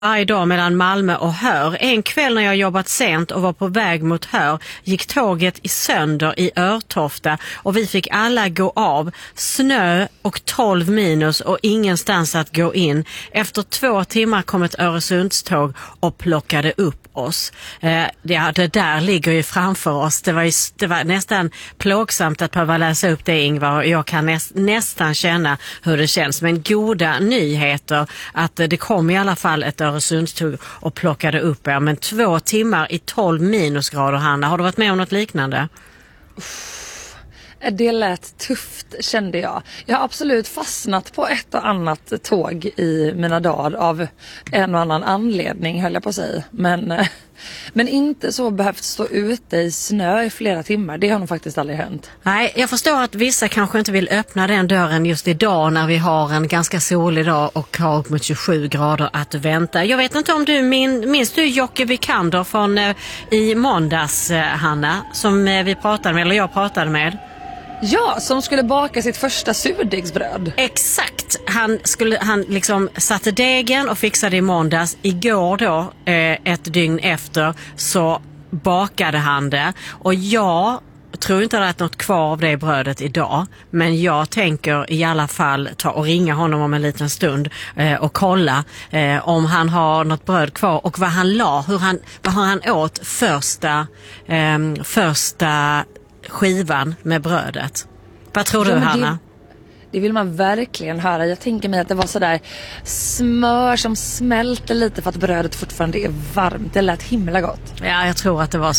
varje dag mellan Malmö och Hör. En kväll när jag jobbat sent och var på väg mot Hör gick tåget i sönder i Örtofta och vi fick alla gå av. Snö och 12 minus och ingenstans att gå in. Efter 2 timmar kom ett Öresundståg och plockade upp oss. Det där ligger ju framför oss. Det var nästan plågsamt att behöva läsa upp det, Ingvar. Jag kan nästan känna hur det känns. Men goda nyheter att det kom i alla fall ett Öresundståg och plockade upp er. Men 2 timmar i 12 minusgrader, Hanna. Har du varit med om något liknande? Det lät tufft, kände jag. Jag har absolut fastnat på ett och annat tåg i mina dagar av en och annan anledning, höll jag på att säga. Men inte så behövt stå ute i snö i flera timmar. Det har nog faktiskt aldrig hänt. Nej, jag förstår att vissa kanske inte vill öppna den dörren just idag när vi har en ganska solig dag och har upp mot 27 grader att vänta. Jag vet inte om du minns du Jocke Vikander från i måndags, Hanna, som vi pratade med, eller jag pratade med. Ja, som skulle baka sitt första surdegsbröd. Exakt. Han liksom satte degen och fixade i måndags. Igår då, ett dygn efter, så bakade han det. Och jag tror inte att det är något kvar av det brödet idag. Men jag tänker i alla fall ta och ringa honom om en liten stund och kolla om han har något bröd kvar. Och vad han la, vad han åt första skivan med brödet. Vad tror du, Hanna? Det vill man verkligen höra. Jag tänker mig att det var sådär smör som smälte lite för att brödet fortfarande är varmt. Det lät himla gott. Ja, jag tror att det var